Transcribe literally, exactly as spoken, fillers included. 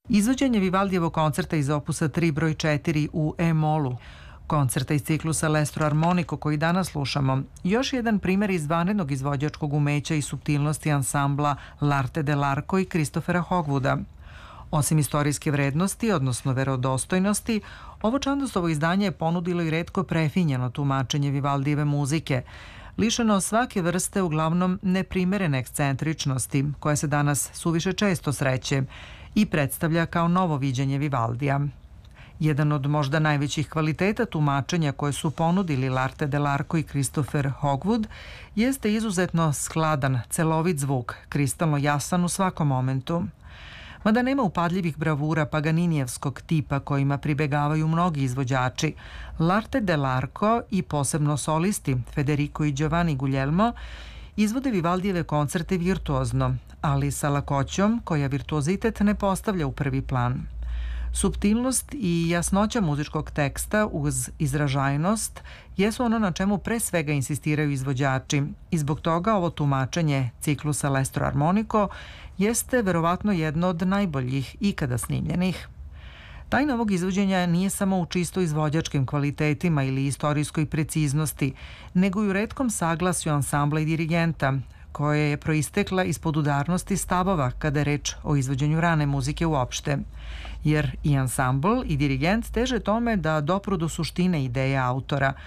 Izvođenje Vivaldijevog koncerta iz opusa tri broj četiri u E-molu, koncerta iz ciklusa Lestro Armonico koji danas slušamo, još jedan primjer iz vanrednog izvođačkog umeća i suptilnosti ansambla L'Arte dell'Arco i Christophera Hogwooda. Osim istorijske vrednosti, odnosno verodostojnosti, ovo Čandosovo izdanje je ponudilo i retko prefinjeno tumačenje Vivaldijeve muzike, lišeno svake vrste uglavnom neprimerene ekscentričnosti, koja se danas suviše često sreće i predstavlja kao novo viđenje Vivaldija. Jedan od možda najvećih kvaliteta tumačenja koje su ponudili L'Arte dell'Arco i Christopher Hogwood jeste izuzetno skladan, celovit zvuk, kristalno jasan u svakom momentu. Mada nema upadljivih bravura Paganinijevskog tipa kojima pribegavaju mnogi izvođači, L'Arte dell'Arco i posebno solisti Federico i Giovanni Guglielmo izvode Vivaldijeve koncerte virtuozno, ali sa lakoćom koja virtuozitet ne postavlja u prvi plan. Suptilnost i jasnoća muzičkog teksta uz izražajnost jesu ono na čemu pre svega insistiraju izvođači i zbog toga ovo tumačenje ciklusa Lestro Armonico jeste verovatno jedno od najboljih ikada snimljenih. Tajna ovog izvođenja nije samo u čisto izvođačkim kvalitetima ili istorijskoj preciznosti, nego i u retkom saglasju ansambla i dirigenta, koja je proistekla ispod udarnosti stavova kada je reč o izvođenju rane muzike uopšte. Jer i ansambl i dirigent teže tome da dopru do suštine ideje autora,